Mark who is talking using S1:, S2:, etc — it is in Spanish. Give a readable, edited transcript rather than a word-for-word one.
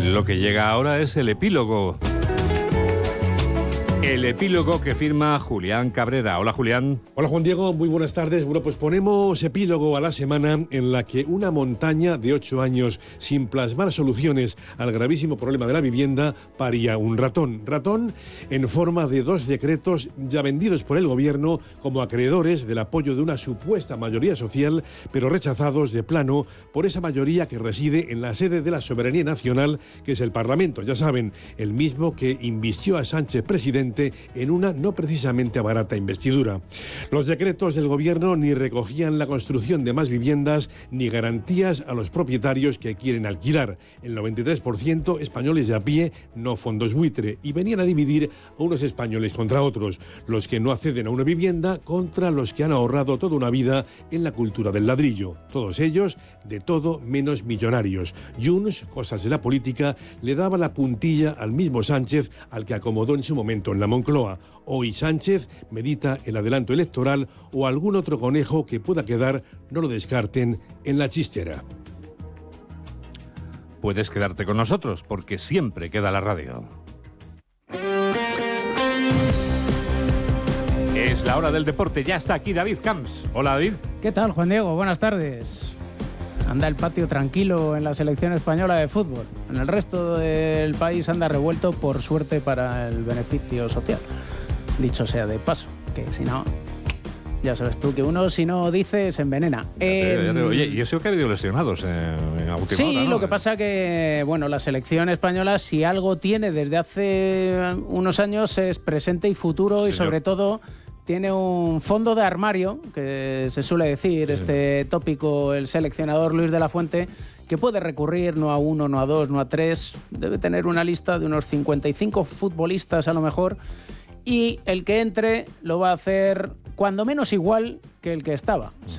S1: Lo que llega ahora es el epílogo. El epílogo que firma Julián Cabrera. Hola, Julián.
S2: Hola, Juan Diego. Muy buenas tardes. Bueno, pues ponemos epílogo a la semana en la que una montaña de 8 años sin plasmar soluciones al gravísimo problema de la vivienda paría un ratón. Ratón en forma de 2 decretos ya vendidos por el gobierno como acreedores del apoyo de una supuesta mayoría social, pero rechazados de plano por esa mayoría que reside en la sede de la soberanía nacional, que es el Parlamento. Ya saben, el mismo que invistió a Sánchez presidente en una no precisamente barata investidura. Los decretos del gobierno ni recogían la construcción de más viviendas ni garantías a los propietarios que quieren alquilar. El 93% españoles de a pie, no fondos buitre, y venían a dividir a unos españoles contra otros, los que no acceden a una vivienda contra los que han ahorrado toda una vida en la cultura del ladrillo. Todos ellos de todo menos millonarios. Junts, cosas de la política, le daba la puntilla al mismo Sánchez, al que acomodó en su momento en la Moncloa. Hoy Sánchez medita el adelanto electoral o algún otro conejo que pueda quedar, no lo descarten, en la chistera.
S1: Puedes quedarte con nosotros porque siempre queda la radio. Es la hora del deporte. Ya está aquí David Camps. Hola, David.
S3: ¿Qué tal, Juan Diego? Buenas tardes. Anda el patio tranquilo en la selección española de fútbol. En el resto del país anda revuelto, por suerte, para el beneficio social. Dicho sea de paso, que si no, ya sabes tú que uno si no dice se envenena.
S1: Oye, y eso que ha habido lesionados en la última hora, ¿no?
S3: Lo que pasa que, bueno, la selección española, si algo tiene desde hace unos años, es presente y futuro. Señor. Y sobre todo tiene un fondo de armario, que se suele decir, este tópico, el seleccionador Luis de la Fuente, que puede recurrir no a 1, no a 2, no a 3. Debe tener una lista de unos 55 futbolistas a lo mejor, y el que entre lo va a hacer cuando menos igual que el que estaba.